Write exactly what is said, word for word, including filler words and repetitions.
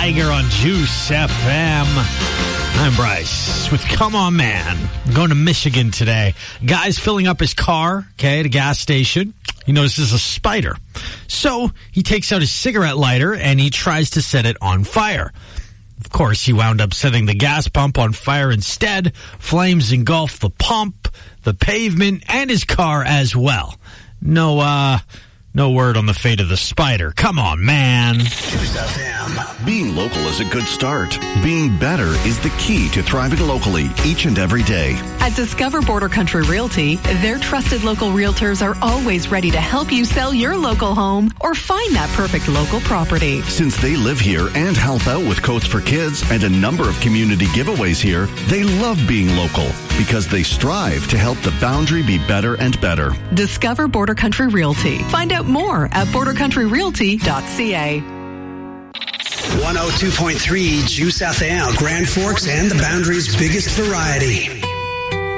Tiger on Juice F M. I'm Bryce with Come On Man. I'm going to Michigan today. Guy's filling up his car, okay, at a gas station. He notices a spider. So he takes out his cigarette lighter and he tries to set it on fire. Of course, he wound up setting the gas pump on fire instead. Flames engulfed the pump, the pavement, and his car as well. No, uh... No word on the fate of the spider. Come on, man. Being local is a good start. Being better is the key to thriving locally each and every day. At Discover Border Country Realty, their trusted local realtors are always ready to help you sell your local home or find that perfect local property. Since they live here and help out with Coats for Kids and a number of community giveaways here, they love being local because they strive to help the boundary be better and better. Discover Border Country Realty. Find out more at border country realty dot c a. one oh two point three Juice F M, Grand Forks and the Boundary's biggest variety.